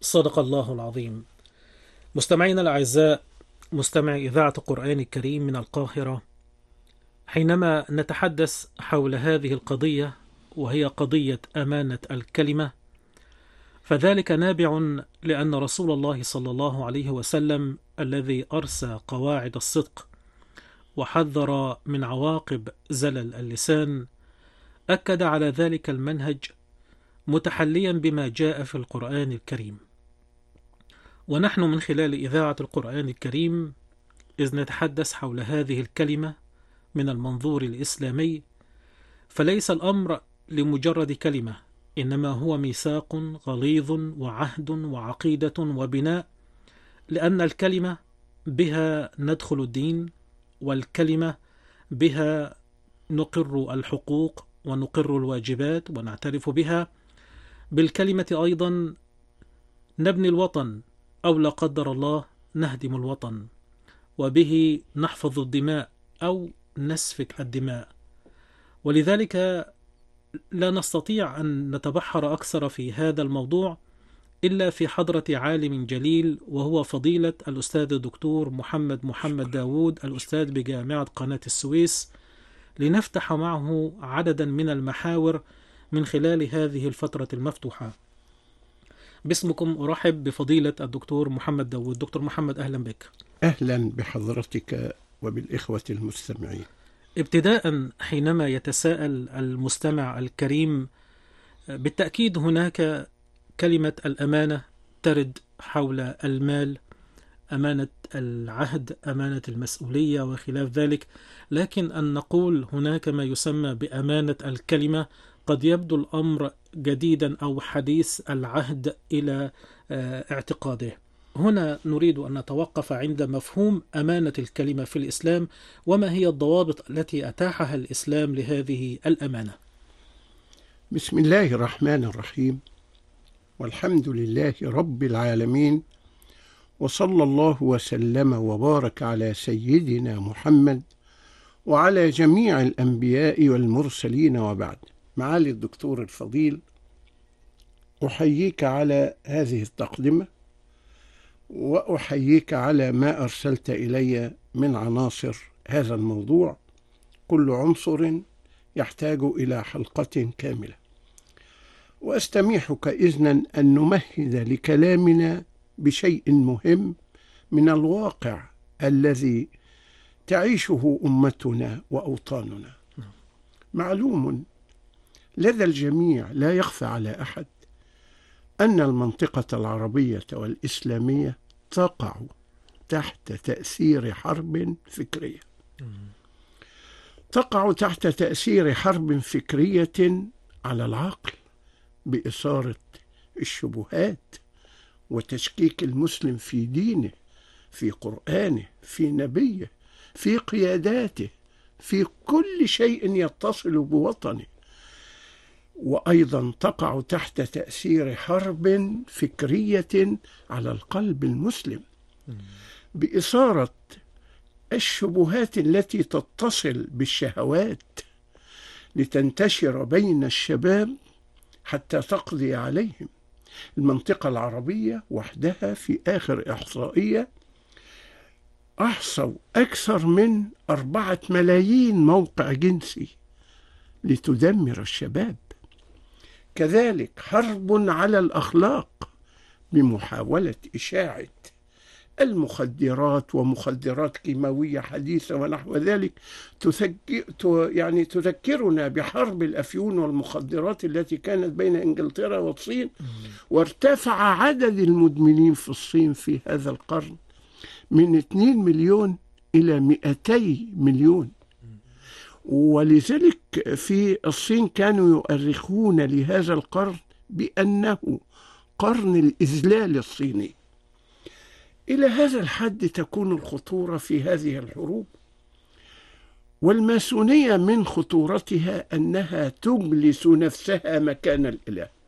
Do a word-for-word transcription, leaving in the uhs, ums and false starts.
صدق الله العظيم. مستمعينا الأعزاء، مستمعي إذاعة القرآن الكريم من القاهرة، حينما نتحدث حول هذه القضية وهي قضية أمانة الكلمة، فذلك نابع لأن رسول الله صلى الله عليه وسلم الذي أرسى قواعد الصدق وحذر من عواقب زلل اللسان أكد على ذلك المنهج متحليا بما جاء في القرآن الكريم. ونحن من خلال إذاعة القرآن الكريم إذ نتحدث حول هذه الكلمة من المنظور الإسلامي، فليس الأمر لمجرد كلمة، إنما هو ميثاق غليظ وعهد وعقيدة وبناء، لأن الكلمة بها ندخل الدين، والكلمة بها نقر الحقوق ونقر الواجبات ونعترف بها. بالكلمة أيضا نبني الوطن، أو لا قدر الله نهدم الوطن، وبه نحفظ الدماء أو نسفك الدماء. ولذلك لا نستطيع أن نتبحر أكثر في هذا الموضوع إلا في حضرة عالم جليل، وهو فضيلة الأستاذ الدكتور محمد محمد داود، الأستاذ بجامعة قناة السويس، لنفتح معه عددا من المحاور من خلال هذه الفترة المفتوحة. باسمكم أرحب بفضيلة الدكتور محمد داود. دكتور محمد، أهلا بك. أهلا بحضرتك وبالإخوة المستمعين. ابتداء، حينما يتساءل المستمع الكريم، بالتأكيد هناك كلمة الأمانة ترد حول المال، أمانة العهد، أمانة المسؤولية وخلاف ذلك، لكن أن نقول هناك ما يسمى بأمانة الكلمة قد يبدو الأمر جديدا أو حديث العهد إلى اعتقاده. هنا نريد أن نتوقف عند مفهوم أمانة الكلمة في الإسلام، وما هي الضوابط التي أتاحها الإسلام لهذه الأمانة؟ بسم الله الرحمن الرحيم، والحمد لله رب العالمين، وصلى الله وسلم وبارك على سيدنا محمد وعلى جميع الأنبياء والمرسلين، وبعد. معالي الدكتور الفضيل، أحييك على هذه التقدمة، وأحييك على ما أرسلت إلي من عناصر هذا الموضوع، كل عنصر يحتاج إلى حلقة كاملة. وأستميحك إذنا أن نمهد لكلامنا بشيء مهم من الواقع الذي تعيشه أمتنا وأوطاننا. معلوم لدى الجميع، لا يخفى على أحد، أن المنطقة العربية والإسلامية تقع تحت تأثير حرب فكرية. تقع تحت تأثير حرب فكرية على العقل بإثارة الشبهات وتشكيك المسلم في دينه، في قرآنه، في نبيه، في قياداته، في كل شيء يتصل بوطنه. وأيضا تقع تحت تأثير حرب فكرية على القلب المسلم بإثارة الشبهات التي تتصل بالشهوات لتنتشر بين الشباب حتى تقضي عليهم. المنطقة العربية وحدها في آخر إحصائية أحصوا أكثر من أربعة ملايين موقع جنسي لتدمر الشباب. كذلك حرب على الأخلاق بمحاولة إشاعة المخدرات ومخدرات كيماوية حديثة ونحو ذلك، يعني تذكرنا بحرب الأفيون والمخدرات التي كانت بين إنجلترا والصين. وارتفع عدد المدمنين في الصين في هذا القرن من اثنين مليون إلى مئتي مليون. ولذلك في الصين كانوا يؤرخون لهذا القرن بأنه قرن الإذلال الصيني. إلى هذا الحد تكون الخطورة في هذه الحروب. والماسونية من خطورتها أنها تجلس نفسها مكان الإله.